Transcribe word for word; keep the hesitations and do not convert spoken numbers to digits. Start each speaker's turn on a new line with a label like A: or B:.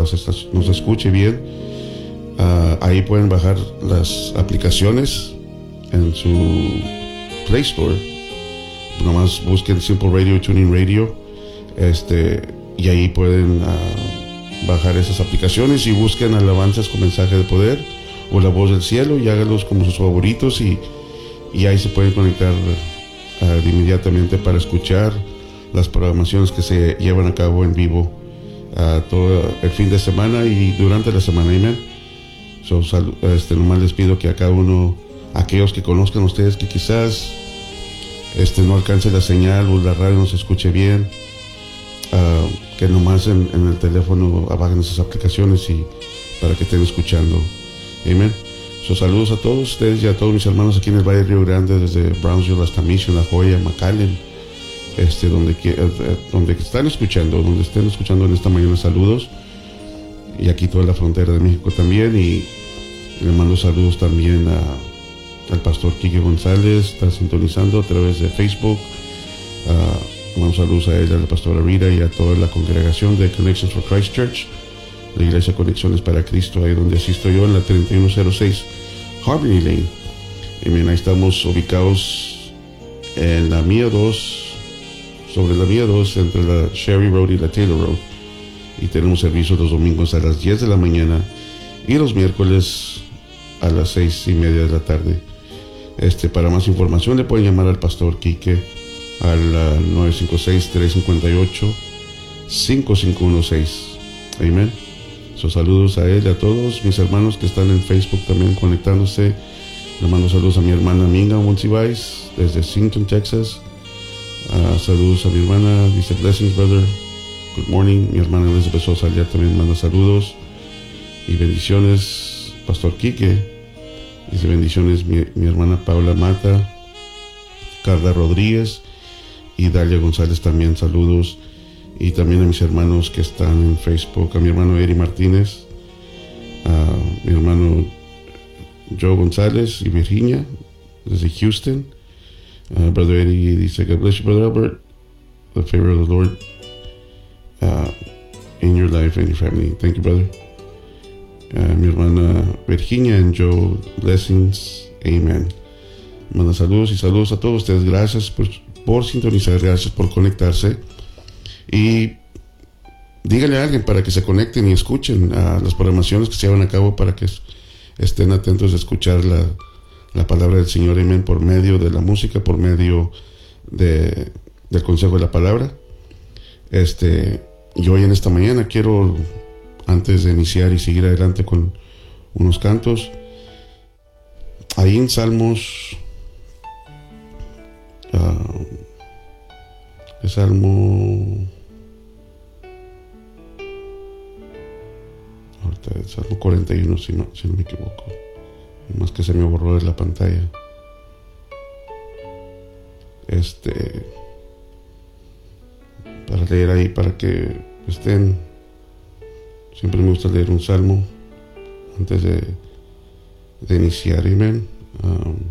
A: las, nos escuche bien. Uh, ahí pueden bajar las aplicaciones en su Play Store. Nomás busquen Simple Radio, Tuning Radio, este, y ahí pueden uh, bajar esas aplicaciones y busquen alabanzas con mensaje de poder o la voz del cielo y háganlos como sus favoritos, y, y ahí se pueden conectar uh, inmediatamente para escuchar las programaciones que se llevan a cabo en vivo uh, todo el fin de semana y durante la semana. Amén. So, sal, este, nomás les pido que a cada uno, aquellos que conozcan ustedes que quizás este, no alcance la señal o la radio no se escuche bien, uh, que nomás en, en el teléfono apaguen esas aplicaciones y para que estén escuchando. Amén. So, saludos a todos ustedes y a todos mis hermanos aquí en el Valle de Río Grande, desde Brownsville hasta Mission, La Joya, McAllen, este, donde, donde están escuchando, donde estén escuchando en esta mañana. Saludos. Y aquí toda la frontera de México también, y le mando saludos también a, al pastor Quique González, está sintonizando a través de Facebook. Uh, mando saludos a él, a la pastora Rita y a toda la congregación de Connections for Christ Church, la iglesia Conexiones para Cristo, ahí donde asisto yo, en la treinta y uno cero seis Harmony Lane. Y bien, ahí estamos ubicados en la Mía dos, sobre la Mía dos, entre la Sherry Road y la Taylor Road. Y tenemos servicios los domingos a las diez de la mañana y los miércoles a las seis y media de la tarde. Este, para más información le pueden llamar al pastor Quique al uh, nueve cinco seis, tres cinco ocho, cinco cinco uno seis. Amén. So, saludos a él y a todos mis hermanos que están en Facebook también conectándose. Le mando saludos a mi hermana Minga Monsiváis desde Sinton, Texas. Uh, saludos a mi hermana, dice blessings brother. Good morning. Mi hermana Elizabeth Sosa ya también manda saludos y bendiciones. Pastor Quique dice bendiciones. Mi, mi hermana Paula Mata, Carla Rodríguez y Dalia González también saludos. Y también a mis hermanos que están en Facebook, a mi hermano Eri Martínez, a mi hermano Joe González y Virginia desde Houston. Uh, Brother Eri dice God bless you, Brother Albert, the favor of the Lord Uh, in your life and your family. Thank you, brother. Uh, mi hermana Virginia and Joe, blessings. Amen. Manda saludos y saludos a todos ustedes. Gracias por, por sintonizar, gracias por conectarse. Y dígale a alguien para que se conecten y escuchen a las programaciones que se llevan a cabo, para que estén atentos a escuchar la, la palabra del Señor. Amén. Por medio de la música, por medio de, del consejo de la palabra. Este, y hoy en esta mañana quiero, antes de iniciar y seguir adelante con unos cantos, ahí en Salmos, uh, el Salmo, ahorita el Salmo cuarenta y uno, si no, si no me equivoco, más que se me borró de la pantalla. Este, para leer ahí, para que estén. Siempre me gusta leer un salmo antes de, de iniciar. Amén. Um,